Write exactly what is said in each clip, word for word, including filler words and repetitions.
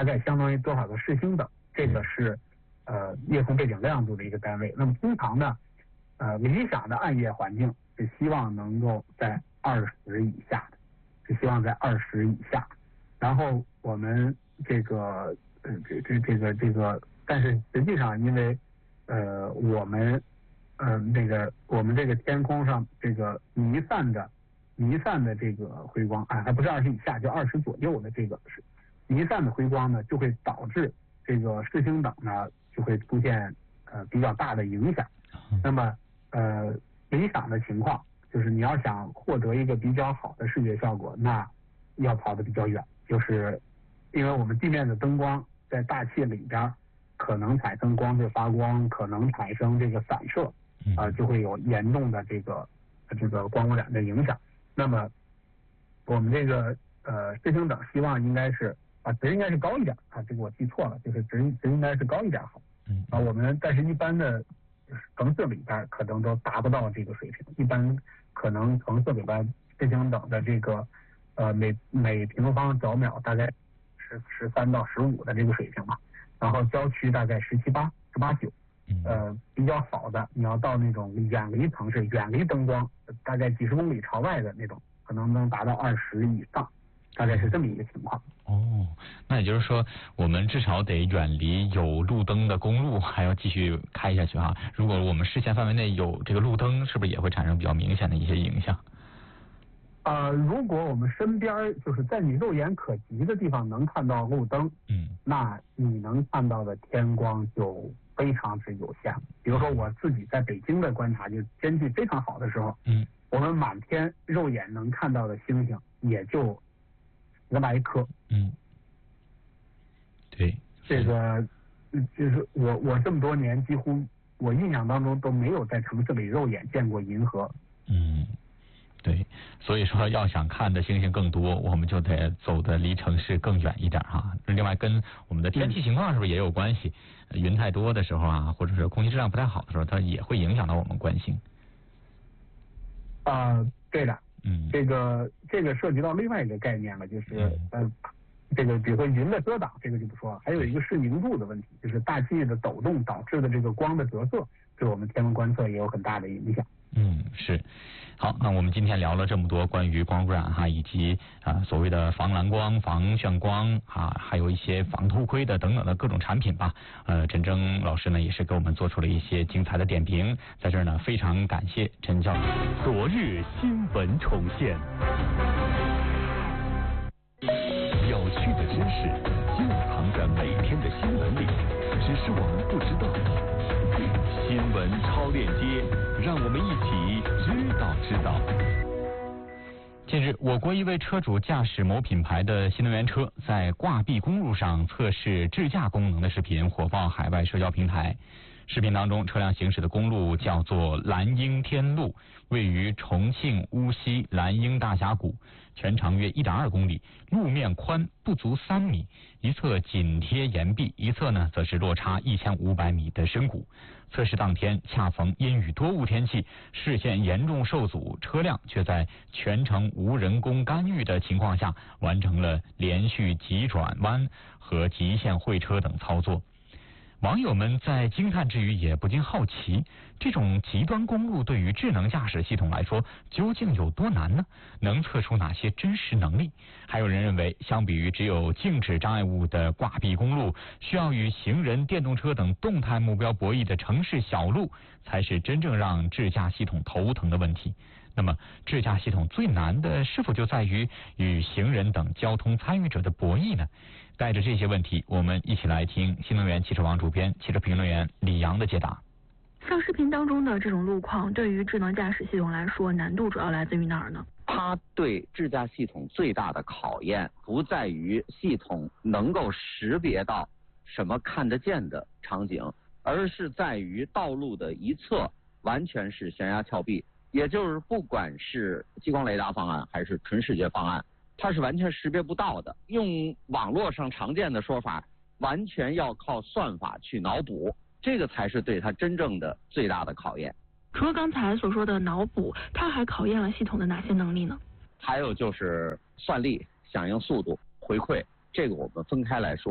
大概相当于多少个视星等，这个是呃夜空背景亮度的一个单位。那么通常呢，呃理想的暗夜环境是希望能够在二十以下的，是希望在二十以下。然后我们这个呃这这这个这个，但是实际上因为呃我们呃那个我们这个天空上这个弥散的弥散的这个辉光，啊还不是二十以下，就二十左右的这个是弥散的辉光呢，就会导致这个视星等呢就会出现呃比较大的影响。那么呃理想的情况就是你要想获得一个比较好的视觉效果，那要跑得比较远，就是因为我们地面的灯光在大气里边可能产生光致发光，可能产生这个散射，啊、呃、就会有严重的这个这个光污染的影响。那么我们这个呃视星等希望应该是啊值应该是高一点啊，这个我记错了，就是值值应该是高一点好。啊我们但是一般的城市里边可能都达不到这个水平，一般可能城市里边视星等的这个呃每每平方角秒大概是十三到十五的这个水平嘛，然后郊区大概十七八十八九。呃，比较好的，你要到那种远离城市、远离灯光，大概几十公里朝外的那种，可能能达到二十以上，大概是这么一个情况。 哦，那也就是说，我们至少得远离有路灯的公路，还要继续开下去哈。如果我们视线范围内有这个路灯，是不是也会产生比较明显的一些影响？ 呃，如果我们身边就是在你肉眼可及的地方能看到路灯， 嗯， 那你能看到的天光就非常之有限。比如说我自己在北京的观察，就天气非常好的时候， 嗯， 我们满天肉眼能看到的星星也就十来颗。 嗯，对， 这个就是我我这么多年几乎我印象当中都没有在城市里肉眼见过银河。 嗯。对，所以说要想看的星星更多，我们就得走的离城市更远一点哈。另外跟我们的天气情况是不是也有关系？嗯、云太多的时候啊，或者是空气质量不太好的时候，它也会影响到我们观星。 啊、呃，对的， 嗯， 这个这个涉及到另外一个概念了，就是呃，这个比如说云的遮挡，这个就不说了，还有一个是凝度的问题，就是大气的抖动导致的这个光的折射，对我们天文观测也有很大的影响。 嗯，是。好，那我们今天聊了这么多关于光污染哈，以及啊、呃、所谓的防蓝光、防眩光啊，还有一些防偷窥的等等的各种产品吧。呃，陈征老师呢也是给我们做出了一些精彩的点评，在这儿呢非常感谢陈教授。 昨日新闻重现，有趣的知识就藏在每天的新闻里，只是我们不知道。新闻超链接，让我们一起知道知道。 近日，我国一位车主驾驶某品牌的新能源车，在挂壁公路上测试智驾功能的视频火爆海外社交平台。视频当中，车辆行驶的公路叫做蓝鹰天路，位于重庆乌溪蓝鹰大峡谷，全长约 一点二公里，路面宽不足三米，一侧紧贴岩壁，一侧呢则是落差一千五百米的深谷。测试当天恰逢阴雨多雾天气，视线严重受阻，车辆却在全程无人工干预的情况下，完成了连续急转弯和极限会车等操作。网友们在惊叹之余也不禁好奇，这种极端公路对于智能驾驶系统来说究竟有多难呢？能测出哪些真实能力？还有人认为，相比于只有静止障碍物的挂壁公路，需要与行人、电动车等动态目标博弈的城市小路，才是真正让智驾系统头疼的问题。那么，智驾系统最难的是否就在于与行人等交通参与者的博弈呢？带着这些问题，我们一起来听新能源汽车网主编、汽车评论员李阳的解答。 像视频当中的这种路况，对于智能驾驶系统来说，难度主要来自于哪儿呢？ 它对智驾系统最大的考验，不在于系统能够识别到什么看得见的场景，而是在于道路的一侧完全是悬崖峭壁，也就是不管是激光雷达方案还是纯视觉方案，它是完全识别不到的。用网络上常见的说法，完全要靠算法去脑补，这个才是对它真正的最大的考验。 除了刚才所说的脑补，它还考验了系统的哪些能力呢？ 还有就是算力、响应速度、回馈，这个我们分开来说。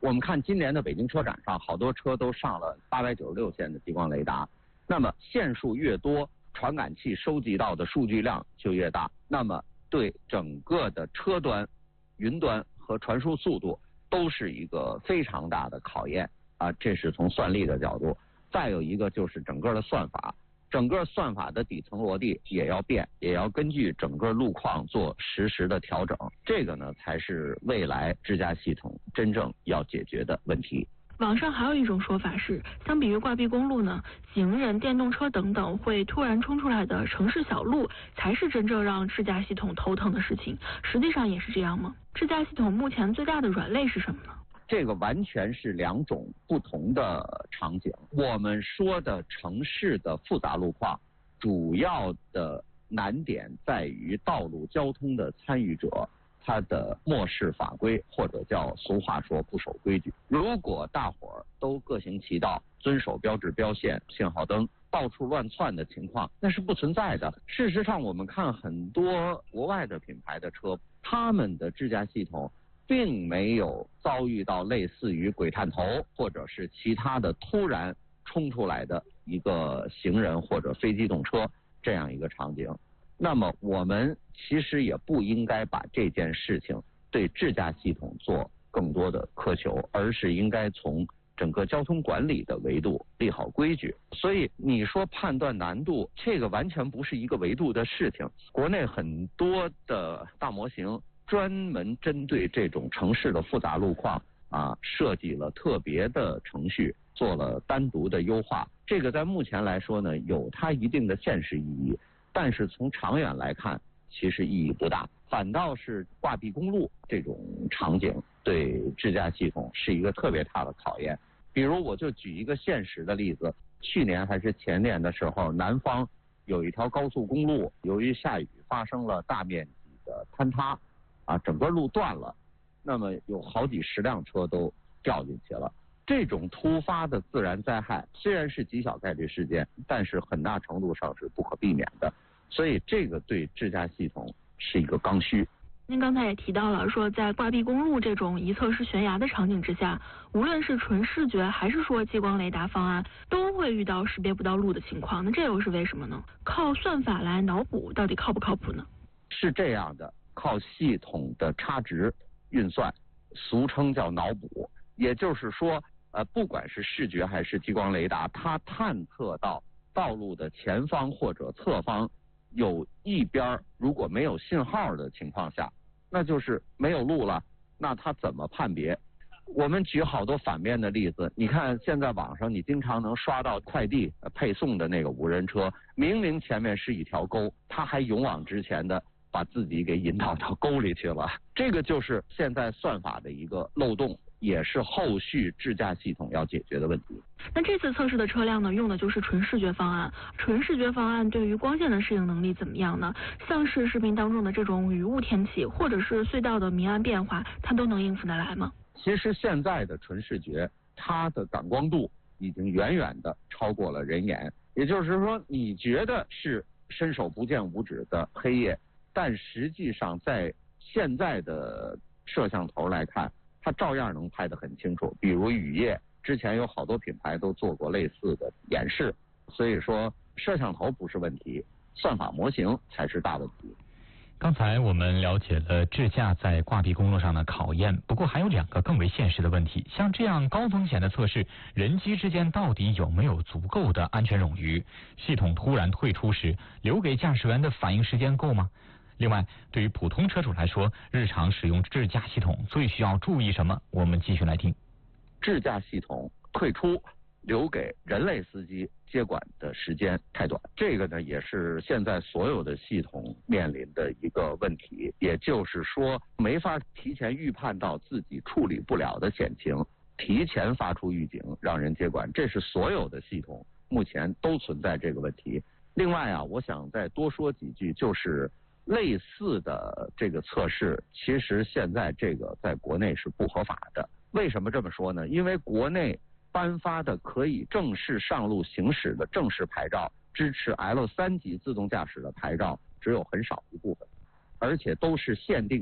我们看今年的北京车展上，好多车都上了八百九十六线的激光雷达。那么线数越多，传感器收集到的数据量就越大，那么对整个的车端、云端和传输速度都是一个非常大的考验啊。这是从算力的角度。再有一个就是整个的算法。整个算法的底层逻辑也要变，也要根据整个路况做实时的调整，这个呢才是未来智驾系统真正要解决的问题。 网上还有一种说法是，相比于挂壁公路呢，行人、电动车等等会突然冲出来的城市小路，才是真正让智驾系统头疼的事情。实际上也是这样吗？智驾系统目前最大的软肋是什么呢？ 这个完全是两种不同的场景。我们说的城市的复杂路况，主要的难点在于道路交通的参与者他的漠视法规，或者叫俗话说不守规矩。如果大伙儿都各行其道，遵守标志标线、信号灯，到处乱窜的情况，那是不存在的。事实上，我们看很多国外的品牌的车，他们的智驾系统并没有遭遇到类似于鬼探头或者是其他的突然冲出来的一个行人或者非机动车这样一个场景。那么我们其实也不应该把这件事情对智驾系统做更多的苛求，而是应该从整个交通管理的维度立好规矩。所以你说判断难度，这个完全不是一个维度的事情。国内很多的大模型专门针对这种城市的复杂路况啊，设计了特别的程序，做了单独的优化。这个在目前来说呢，有它一定的现实意义，但是从长远来看，其实意义不大。反倒是挂壁公路这种场景对智驾系统是一个特别大的考验。比如我就举一个现实的例子，去年还是前年的时候，南方有一条高速公路，由于下雨发生了大面积的坍塌。啊，整个路断了，那么有好几十辆车都掉进去了。这种突发的自然灾害虽然是极小概率事件，但是很大程度上是不可避免的，所以这个对智驾系统是一个刚需。 您刚才也提到了，说在挂壁公路这种一侧是悬崖的场景之下，无论是纯视觉还是说激光雷达方案，都会遇到识别不到路的情况。那这又是为什么呢？靠算法来脑补，到底靠不靠谱呢？ 是这样的。靠系统的差值运算，俗称叫脑补。也就是说，呃，不管是视觉还是激光雷达，它探测到道路的前方或者侧方有一边如果没有信号的情况下，那就是没有路了。那它怎么判别？我们举好多反面的例子，你看现在网上你经常能刷到快递配送的那个无人车，明明前面是一条沟，它还勇往直前的把自己给引导到沟里去了。这个就是现在算法的一个漏洞，也是后续智驾系统要解决的问题。 那这次测试的车辆呢，用的就是纯视觉方案。纯视觉方案对于光线的适应能力怎么样呢？像是视频当中的这种雨雾天气，或者是隧道的明暗变化，它都能应付得来吗？ 其实现在的纯视觉，它的感光度已经远远的超过了人眼。也就是说，你觉得是伸手不见五指的黑夜，但实际上在现在的摄像头来看，它照样能拍得很清楚。比如雨夜，之前有好多品牌都做过类似的演示。所以说摄像头不是问题，算法模型才是大问题。 刚才我们了解了智驾在挂壁公路上的考验，不过还有两个更为现实的问题。像这样高风险的测试，人机之间到底有没有足够的安全冗余？系统突然退出时，留给驾驶员的反应时间够吗？另外，对于普通车主来说，日常使用智驾系统最需要注意什么？我们继续来听。 智驾系统退出，留给人类司机接管的时间太短，这个呢也是现在所有的系统面临的一个问题。也就是说，没法提前预判到自己处理不了的险情，提前发出预警让人接管，这是所有的系统目前都存在这个问题。另外啊，我想再多说几句，就是类似的这个测试，其实现在这个在国内是不合法的。为什么这么说呢？因为国内颁发的可以正式上路行驶的正式牌照，支持 L 三级自动驾驶的牌照只有很少一部分，而且都是限定